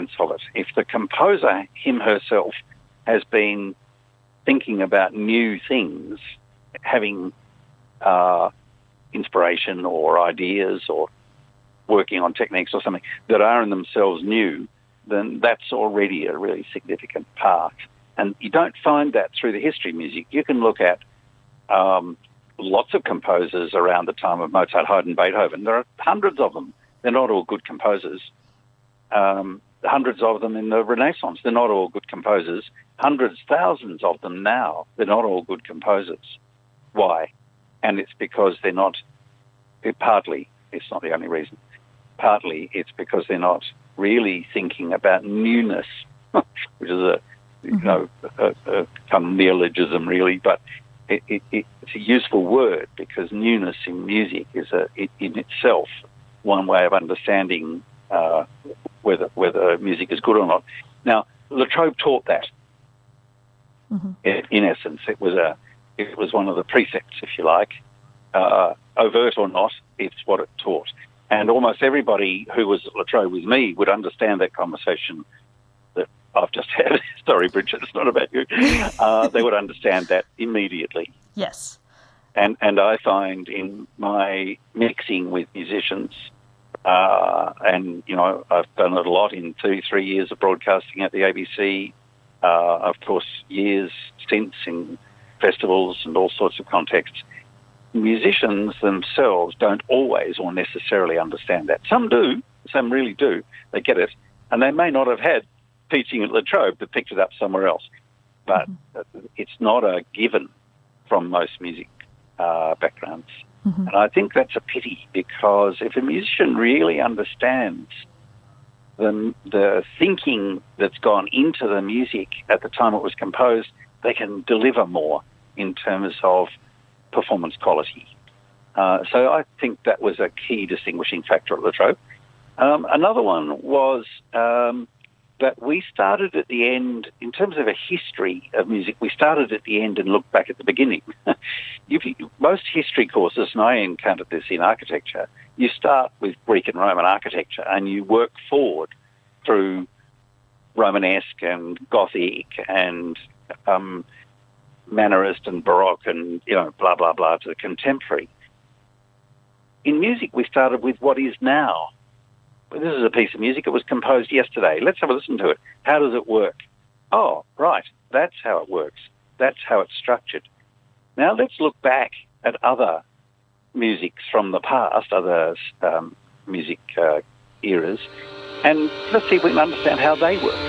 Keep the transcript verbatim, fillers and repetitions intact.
elements of it. If the composer, him herself, has been thinking about new things, having uh, inspiration or ideas or working on techniques or something that are in themselves new, then that's already a really significant part. And you don't find that through the history of music. You can look at um, lots of composers around the time of Mozart, Haydn, Beethoven. There are hundreds of them. They're not all good composers. Um, hundreds of them in the Renaissance. They're not all good composers. Hundreds, thousands of them now. They're not all good composers. Why? And it's because they're not, it partly, it's not the only reason, partly it's because they're not really thinking about newness, which is a, you know, a, a kind of neologism really, but it, it, it's a useful word because newness in music is a, it, in itself one way of understanding uh, whether whether music is good or not. Now, Latrobe taught that. Mm-hmm. In, in essence, it was a it was one of the precepts, if you like, uh, overt or not. It's what it taught, and almost everybody who was at Latrobe with me would understand that conversation that I've just had. Sorry, Bridget, it's not about you. Uh, they would understand that immediately. Yes. And and I find in my mixing with musicians, uh, and, you know, I've done it a lot in two, three years of broadcasting at the A B C, uh, of course, years since in festivals and all sorts of contexts. Musicians themselves don't always or necessarily understand that. Some do, some really do. They get it, and they may not have had teaching at Latrobe, but picked it up somewhere else. But mm-hmm. it's not a given from most music uh, backgrounds. Mm-hmm. And I think that's a pity, because if a musician really understands the, the thinking that's gone into the music at the time it was composed, they can deliver more in terms of performance quality. Uh, so I think that was a key distinguishing factor at Latrobe. Um, another one was um, that we started at the end, in terms of a history of music, we started at the end and looked back at the beginning. you, most history courses, and I encountered this in architecture, you start with Greek and Roman architecture and you work forward through Romanesque and Gothic and um, Mannerist and Baroque and, you know, blah, blah, blah, to the contemporary. In music, we started with what is now. Well, this is a piece of music. It was composed yesterday. Let's have a listen to it. How does it work? Oh, right. That's how it works. That's how it's structured. Now let's look back at other musics from the past, other um, music uh, eras, and let's see if we can understand how they work.